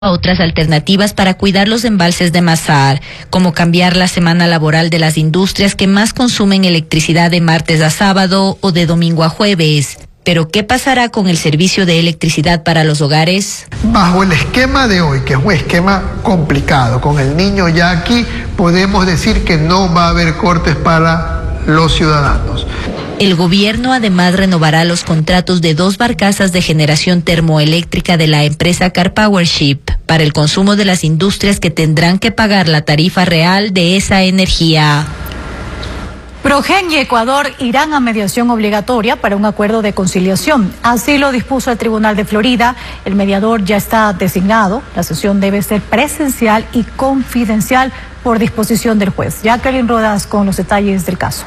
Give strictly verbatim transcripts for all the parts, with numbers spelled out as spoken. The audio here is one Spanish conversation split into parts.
otras alternativas para cuidar los embalses de Mazar, como cambiar la semana laboral de las industrias que más consumen electricidad de martes a sábado o de domingo a jueves. Pero ¿qué pasará con el servicio de electricidad para los hogares? Bajo el esquema de hoy, que es un esquema complicado, con el niño ya aquí, podemos decir que no va a haber cortes para los ciudadanos. El gobierno además renovará los contratos de dos barcazas de generación termoeléctrica de la empresa Car Powership para el consumo de las industrias que tendrán que pagar la tarifa real de esa energía. Progen y Ecuador irán a mediación obligatoria para un acuerdo de conciliación. Así lo dispuso el Tribunal de Florida. El mediador ya está designado. La sesión debe ser presencial y confidencial por disposición del juez. Jacqueline Rodas con los detalles del caso.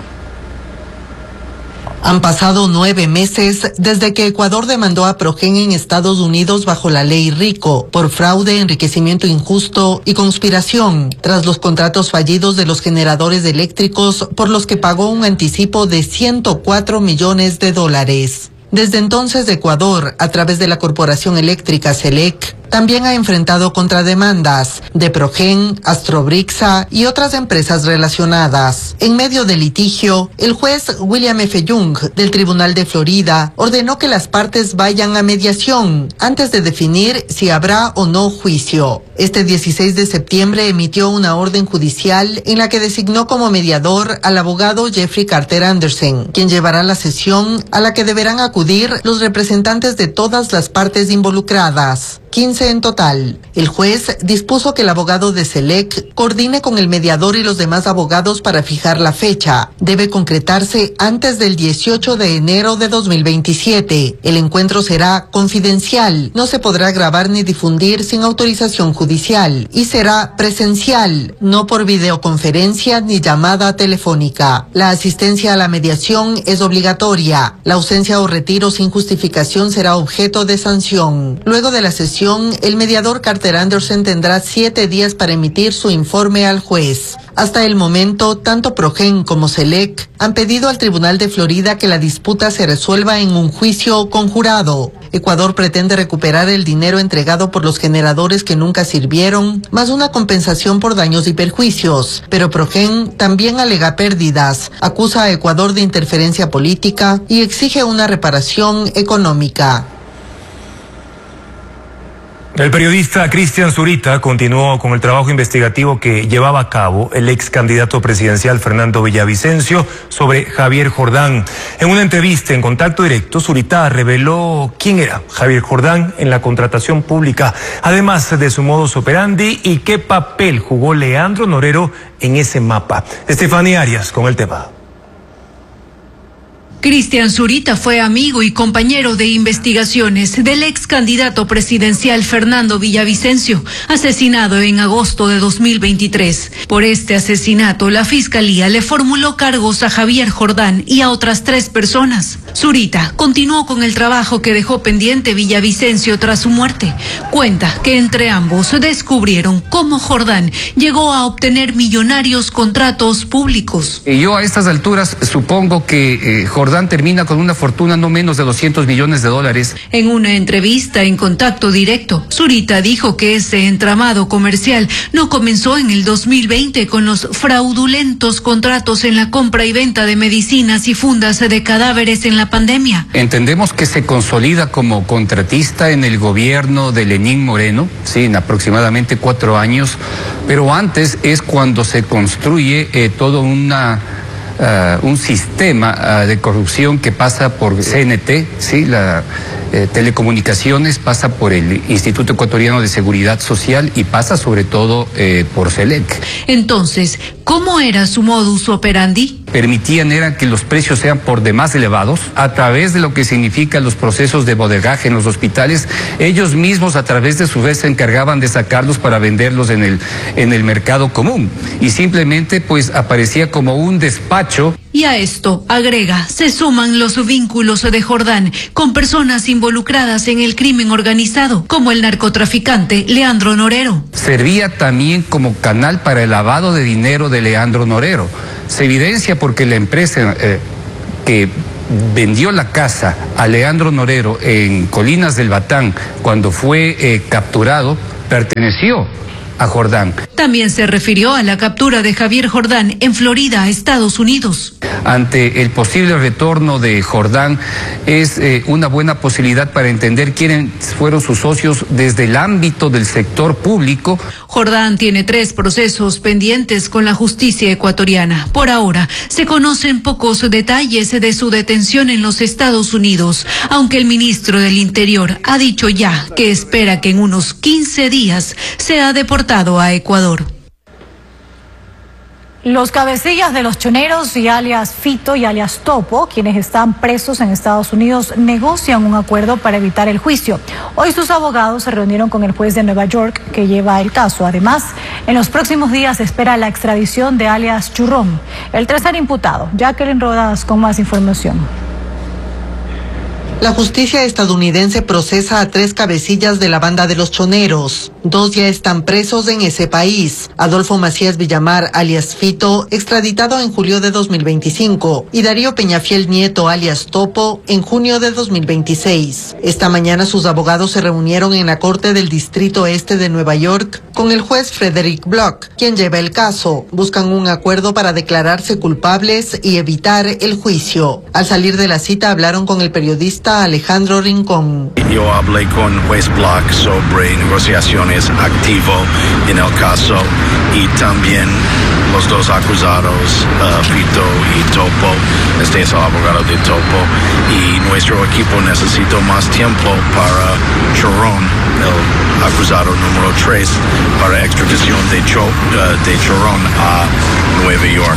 Han pasado nueve meses desde que Ecuador demandó a Progen en Estados Unidos bajo la ley RICO por fraude, enriquecimiento injusto y conspiración, tras los contratos fallidos de los generadores eléctricos por los que pagó un anticipo de ciento cuatro millones de dólares. Desde entonces, Ecuador, a través de la Corporación Eléctrica CELEC, también ha enfrentado contrademandas de Progen, Astrobrixa y otras empresas relacionadas. En medio del litigio, el juez William F. Young del Tribunal de Florida ordenó que las partes vayan a mediación antes de definir si habrá o no juicio. Este dieciséis de septiembre emitió una orden judicial en la que designó como mediador al abogado Jeffrey Carter Anderson, quien llevará la sesión a la que deberán acudir los representantes de todas las partes involucradas. quince en total. El juez dispuso que el abogado de CELEC coordine con el mediador y los demás abogados para fijar la fecha. Debe concretarse antes del dieciocho de enero de dos mil veintisiete. El encuentro será confidencial, no se podrá grabar ni difundir sin autorización judicial y será presencial, no por videoconferencia ni llamada telefónica. La asistencia a la mediación es obligatoria. La ausencia o retiro sin justificación será objeto de sanción. Luego de la sesión, el mediador Carter Anderson tendrá siete días para emitir su informe al juez. Hasta el momento, tanto Progen como CELEC han pedido al Tribunal de Florida que la disputa se resuelva en un juicio conjurado. Ecuador pretende recuperar el dinero entregado por los generadores que nunca sirvieron, más una compensación por daños y perjuicios. Pero Progen también alega pérdidas, acusa a Ecuador de interferencia política y exige una reparación económica. El periodista Cristian Zurita continuó con el trabajo investigativo que llevaba a cabo el ex candidato presidencial Fernando Villavicencio sobre Javier Jordán. En una entrevista en Contacto Directo, Zurita reveló quién era Javier Jordán en la contratación pública, además de su modus operandi y qué papel jugó Leandro Norero en ese mapa. Estefanía Arias con el tema. Cristian Zurita fue amigo y compañero de investigaciones del ex candidato presidencial Fernando Villavicencio, asesinado en agosto de dos mil veintitrés. Por este asesinato, la Fiscalía le formuló cargos a Javier Jordán y a otras tres personas. Zurita continuó con el trabajo que dejó pendiente Villavicencio tras su muerte. Cuenta que entre ambos descubrieron cómo Jordán llegó a obtener millonarios contratos públicos. Yo a estas alturas supongo que eh, Jordán termina con una fortuna no menos de doscientos millones de dólares. En una entrevista en Contacto Directo, Zurita dijo que ese entramado comercial no comenzó en el dos mil veinte con los fraudulentos contratos en la compra y venta de medicinas y fundas de cadáveres en la pandemia. Entendemos que se consolida como contratista en el gobierno de Lenín Moreno, sí, en aproximadamente cuatro años, pero antes es cuando se construye eh, toda una Uh, un sistema uh, de corrupción que pasa por C N T, sí, la eh, telecomunicaciones, pasa por el Instituto Ecuatoriano de Seguridad Social y pasa sobre todo eh, por CELEC. Entonces, ¿cómo era su modus operandi? Permitían era que los precios sean por demás elevados a través de lo que significan los procesos de bodegaje en los hospitales. Ellos mismos a través de su vez se encargaban de sacarlos para venderlos en el en el mercado común y simplemente pues aparecía como un despacho. Y a esto, agrega, se suman los vínculos de Jordán con personas involucradas en el crimen organizado, como el narcotraficante Leandro Norero. Servía también como canal para el lavado de dinero de Leandro Norero. Se evidencia porque la empresa eh, que vendió la casa a Leandro Norero en Colinas del Batán cuando fue eh, capturado, perteneció a Jordán. También se refirió a la captura de Javier Jordán en Florida, Estados Unidos. Ante el posible retorno de Jordán, es eh, una buena posibilidad para entender quiénes fueron sus socios desde el ámbito del sector público. Jordán tiene tres procesos pendientes con la justicia ecuatoriana. Por ahora, se conocen pocos detalles de su detención en los Estados Unidos, aunque el ministro del Interior ha dicho ya que espera que en unos quince días sea deportado a Ecuador. Los cabecillas de los choneros y alias Fito y alias Topo, quienes están presos en Estados Unidos, negocian un acuerdo para evitar el juicio. Hoy sus abogados se reunieron con el juez de Nueva York que lleva el caso. Además, en los próximos días se espera la extradición de alias Churrón, el tercer imputado. Jacqueline Rodas con más información. La justicia estadounidense procesa a tres cabecillas de la banda de los choneros. Dos ya están presos en ese país. Adolfo Macías Villamar, alias Fito, extraditado en julio de dos mil veinticinco, y Darío Peñafiel Nieto, alias Topo, en junio de dos mil veintiséis. Esta mañana sus abogados se reunieron en la Corte del Distrito Este de Nueva York con el juez Frederick Block, quien lleva el caso. Buscan un acuerdo para declararse culpables y evitar el juicio. Al salir de la cita hablaron con el periodista Alejandro Rincón. Yo hablé con juez Block sobre negociaciones activo en el caso y también los dos acusados, uh, Fito y Topo. Este es el abogado de Topo y nuestro equipo necesitó más tiempo para Churrón, el acusado número tres, para extradición de, Cho, uh, de Churrón a Nueva York.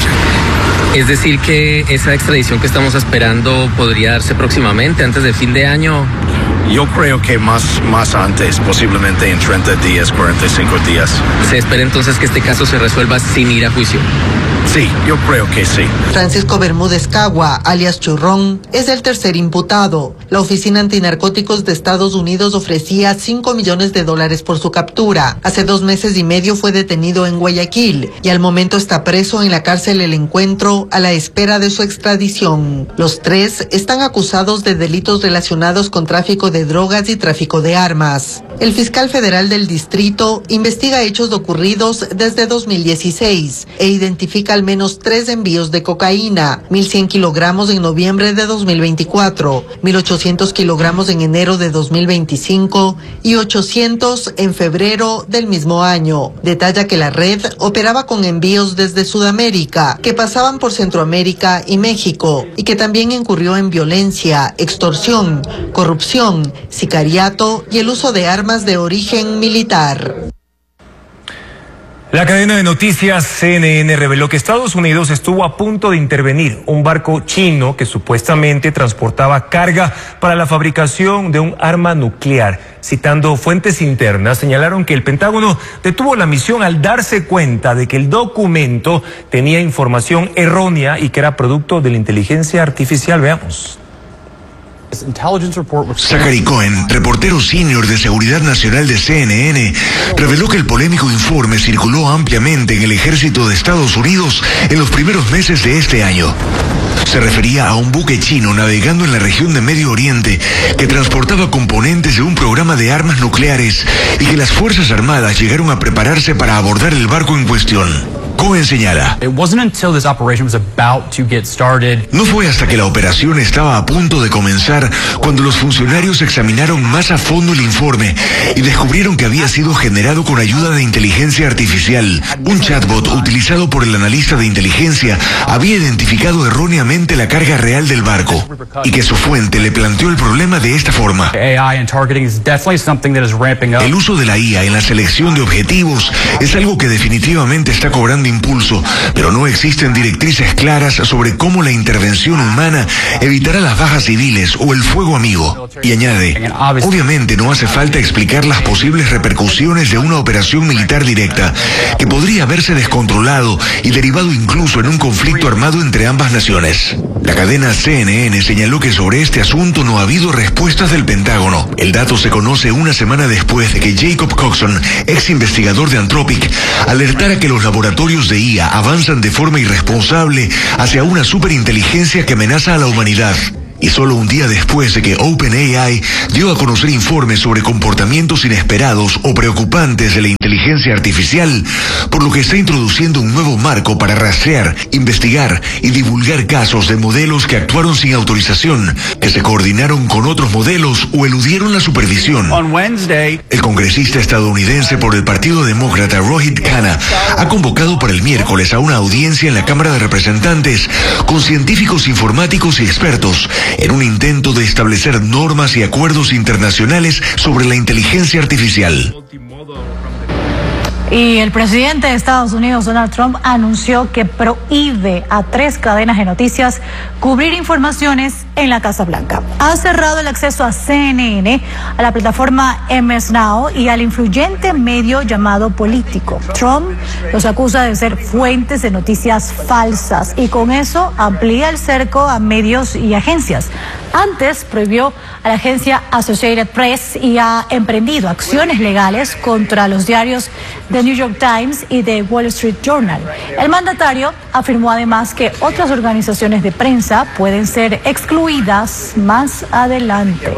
Es decir, que esa extradición que estamos esperando podría darse próximamente, antes del fin de año. Yo creo que más, más antes, posiblemente en treinta días, cuarenta y cinco días. ¿Se espera entonces que este caso se resuelva sin ir a juicio? Sí, yo creo que sí. Francisco Bermúdez Cagua, alias Churrón, es el tercer imputado. La Oficina Antinarcóticos de Estados Unidos ofrecía cinco millones de dólares por su captura. Hace dos meses y medio fue detenido en Guayaquil y al momento está preso en la cárcel El Encuentro a la espera de su extradición. Los tres están acusados de delitos relacionados con tráfico de drogas y tráfico de armas. El fiscal federal del distrito investiga hechos ocurridos desde dos mil dieciséis e identifica al menos tres envíos de cocaína, mil cien kilogramos en noviembre de dos mil veinticuatro, mil ochocientos kilogramos en enero de dos mil veinticinco y ochocientos en febrero del mismo año. Detalla que la red operaba con envíos desde Sudamérica, que pasaban por Centroamérica y México, y que también incurrió en violencia, extorsión, corrupción, sicariato y el uso de armas de origen militar. La cadena de noticias C N N reveló que Estados Unidos estuvo a punto de intervenir un barco chino que supuestamente transportaba carga para la fabricación de un arma nuclear. Citando fuentes internas, señalaron que el Pentágono detuvo la misión al darse cuenta de que el documento tenía información errónea y que era producto de la inteligencia artificial. Veamos. Zachary Cohen, reportero senior de Seguridad Nacional de C N N, reveló que el polémico informe circuló ampliamente en el ejército de Estados Unidos en los primeros meses de este año. Se refería a un buque chino navegando en la región de Medio Oriente que transportaba componentes de un programa de armas nucleares y que las Fuerzas Armadas llegaron a prepararse para abordar el barco en cuestión. Cohen señala: no fue hasta que la operación estaba a punto de comenzar cuando los funcionarios examinaron más a fondo el informe y descubrieron que había sido generado con ayuda de inteligencia artificial. Un chatbot utilizado por el analista de inteligencia había identificado erróneamente la carga real del barco y que su fuente le planteó el problema de esta forma. El uso de la I A en la selección de objetivos es algo que definitivamente está cobrando impulso, pero no existen directrices claras sobre cómo la intervención humana evitará las bajas civiles o el fuego amigo. Y añade: obviamente no hace falta explicar las posibles repercusiones de una operación militar directa, que podría haberse descontrolado y derivado incluso en un conflicto armado entre ambas naciones. La cadena C N N señaló que sobre este asunto no ha habido respuestas del Pentágono. El dato se conoce una semana después de que Jacob Coxon, ex investigador de Anthropic, alertara que los laboratorios de I A avanzan de forma irresponsable hacia una superinteligencia que amenaza a la humanidad. Y solo un día después de que OpenAI dio a conocer informes sobre comportamientos inesperados o preocupantes de la inteligencia artificial, por lo que está introduciendo un nuevo marco para rastrear, investigar y divulgar casos de modelos que actuaron sin autorización, que se coordinaron con otros modelos o eludieron la supervisión. On Wednesday, el congresista estadounidense por el Partido Demócrata Rohit Khanna ha convocado para el miércoles a una audiencia en la Cámara de Representantes con científicos informáticos y expertos en un intento de establecer normas y acuerdos internacionales sobre la inteligencia artificial. Y el presidente de Estados Unidos, Donald Trump, anunció que prohíbe a tres cadenas de noticias cubrir informaciones en la Casa Blanca. Ha cerrado el acceso a C N N, a la plataforma M S Now y al influyente medio llamado Político. Trump los acusa de ser fuentes de noticias falsas y con eso amplía el cerco a medios y agencias. Antes prohibió a la agencia Associated Press y ha emprendido acciones legales contra los diarios The New York Times y The Wall Street Journal. El mandatario afirmó además que otras organizaciones de prensa pueden ser excluidas más adelante.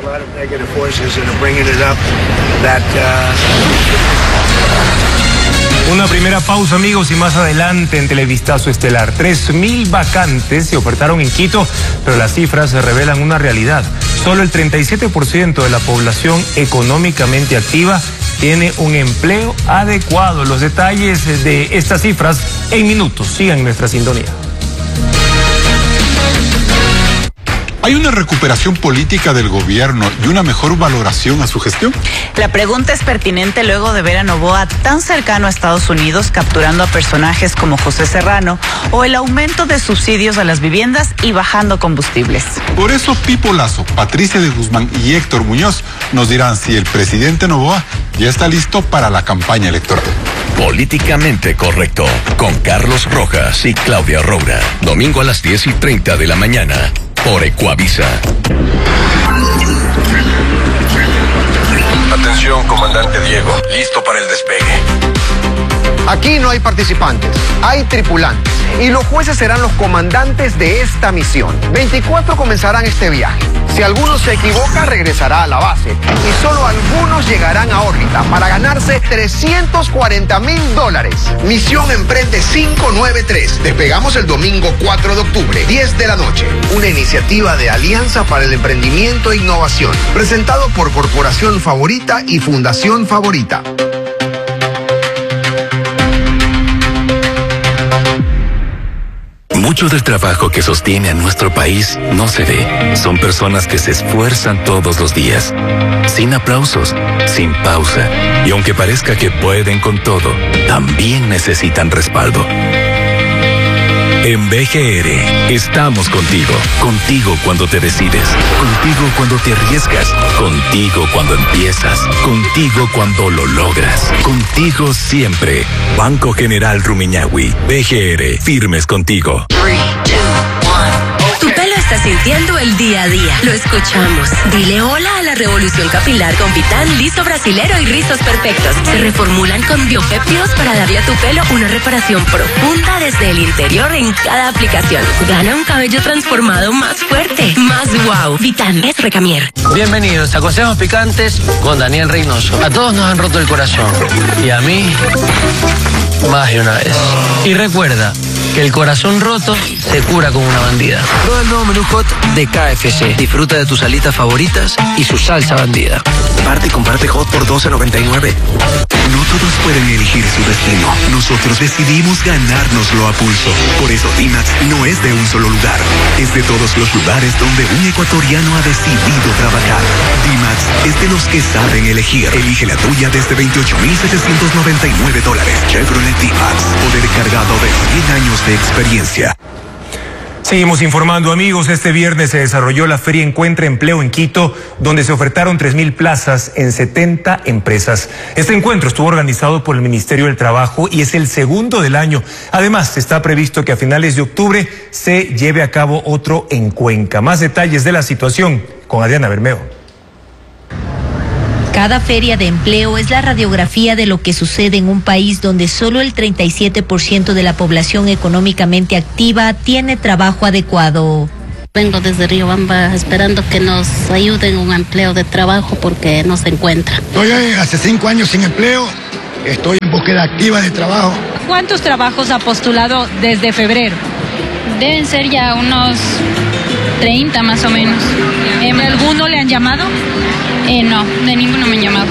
Una primera pausa, amigos, y más adelante en Televistazo Estelar. tres mil vacantes se ofertaron en Quito, pero las cifras se revelan una realidad. Solo el treinta y siete por ciento de la población económicamente activa tiene un empleo adecuado. Los detalles de estas cifras en minutos. Sigan nuestra sintonía. ¿Hay una recuperación política del gobierno y una mejor valoración a su gestión? La pregunta es pertinente luego de ver a Noboa tan cercano a Estados Unidos capturando a personajes como José Serrano o el aumento de subsidios a las viviendas y bajando combustibles. Por eso Pipo Lazo, Patricia de Guzmán y Héctor Muñoz nos dirán si el presidente Noboa ya está listo para la campaña electoral. Políticamente Correcto, con Carlos Rojas y Claudia Roura. Domingo a las diez y treinta de la mañana, por Ecuavisa. Atención, comandante Diego. Listo para el despegue. Aquí no hay participantes, hay tripulantes. Y los jueces serán los comandantes de esta misión. veinticuatro comenzarán este viaje. Si alguno se equivoca, regresará a la base. Y solo algunos llegarán a órbita para ganarse trescientos cuarenta mil dólares. Misión Emprende cinco nueve tres. Despegamos el domingo cuatro de octubre, diez de la noche. Una iniciativa de Alianza para el Emprendimiento e Innovación. Presentado por Corporación Favorita y Fundación Favorita. Mucho del trabajo que sostiene a nuestro país no se ve. Son personas que se esfuerzan todos los días, sin aplausos, sin pausa. Y aunque parezca que pueden con todo, también necesitan respaldo. En B G R estamos contigo, contigo cuando te decides, contigo cuando te arriesgas, contigo cuando empiezas, contigo cuando lo logras, contigo siempre. Banco General Rumiñahui, B G R, firmes contigo. Tu pelo está sintiendo el día a día. Lo escuchamos. Dile hola a la revolución capilar con Vitan, liso brasilero y rizos perfectos. Se reformulan con biopéptidos para darle a tu pelo una reparación profunda desde el interior en cada aplicación. Gana un cabello transformado más fuerte, más wow. Vitan es Recamier. Bienvenidos a Consejos Picantes con Daniel Reynoso. A todos nos han roto el corazón. Y a mí, más de una vez. Y recuerda que el corazón roto se cura con una bandida. Prueba el nuevo menú hot de K F C. Disfruta de tus alitas favoritas y su salsa bandida. Parte y comparte hot por doce noventa y nueve. No todos pueden elegir su destino. Nosotros decidimos ganárnoslo a pulso. Por eso D-Max no es de un solo lugar. Es de todos los lugares donde un ecuatoriano ha decidido trabajar. D-Max es de los que saben elegir. Elige la tuya desde veintiocho mil setecientos noventa y nueve dólares. Chevrolet D-Max. Poder cargado de cien años de experiencia. Seguimos informando, amigos. Este viernes se desarrolló la Feria Encuentra Empleo en Quito, donde se ofertaron tres mil plazas en setenta empresas. Este encuentro estuvo organizado por el Ministerio del Trabajo y es el segundo del año. Además, está previsto que a finales de octubre se lleve a cabo otro en Cuenca. Más detalles de la situación con Adriana Bermeo. Cada feria de empleo es la radiografía de lo que sucede en un país donde solo el treinta y siete por ciento de la población económicamente activa tiene trabajo adecuado. Vengo desde Riobamba esperando que nos ayuden un empleo de trabajo porque no se encuentra. Estoy hace cinco años sin empleo, estoy en búsqueda activa de trabajo. ¿Cuántos trabajos ha postulado desde febrero? Deben ser ya unos treinta más o menos. ¿De alguno le han llamado? Eh, no, de ninguno me han llamado.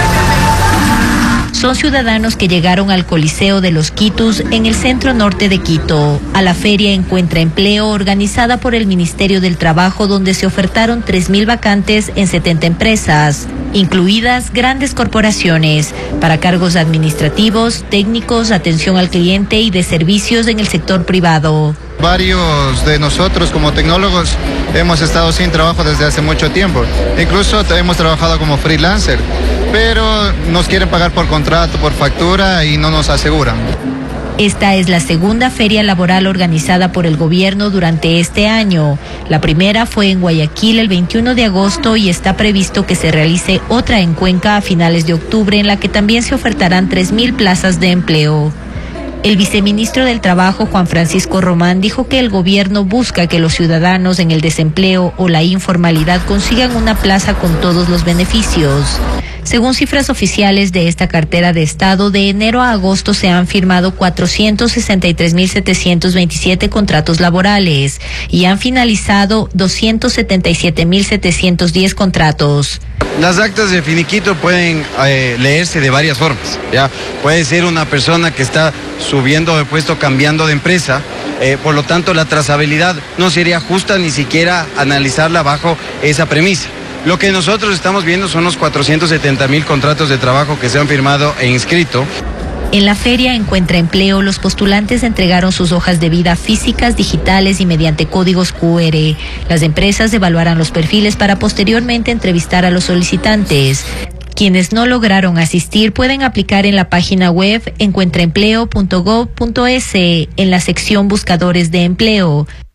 Son ciudadanos que llegaron al Coliseo de los Quitus en el centro norte de Quito, a la Feria Encuentra Empleo organizada por el Ministerio del Trabajo, donde se ofertaron tres mil vacantes en setenta empresas, incluidas grandes corporaciones, para cargos administrativos, técnicos, atención al cliente y de servicios en el sector privado. Varios de nosotros como tecnólogos hemos estado sin trabajo desde hace mucho tiempo. Incluso hemos trabajado como freelancer, pero nos quieren pagar por contrato, por factura y no nos aseguran. Esta es la segunda feria laboral organizada por el gobierno durante este año. La primera fue en Guayaquil el veintiuno de agosto y está previsto que se realice otra en Cuenca a finales de octubre, en la que también se ofertarán tres mil plazas de empleo. El viceministro del Trabajo, Juan Francisco Román, dijo que el gobierno busca que los ciudadanos en el desempleo o la informalidad consigan una plaza con todos los beneficios. Según cifras oficiales de esta cartera de Estado, de enero a agosto se han firmado cuatrocientos sesenta y tres mil setecientos veintisiete contratos laborales y han finalizado doscientos setenta y siete mil setecientos diez contratos. Las actas de finiquito pueden eh, leerse de varias formas, ¿ya? Puede ser una persona que está subiendo de puesto, cambiando de empresa, eh, por lo tanto la trazabilidad no sería justa ni siquiera analizarla bajo esa premisa. Lo que nosotros estamos viendo son los cuatrocientos setenta mil contratos de trabajo que se han firmado e inscrito. En la feria Encuentra Empleo, los postulantes entregaron sus hojas de vida físicas, digitales y mediante códigos cu erre. Las empresas evaluarán los perfiles para posteriormente entrevistar a los solicitantes. Quienes no lograron asistir pueden aplicar en la página web encuentraempleo punto gob punto es en la sección Buscadores de Empleo.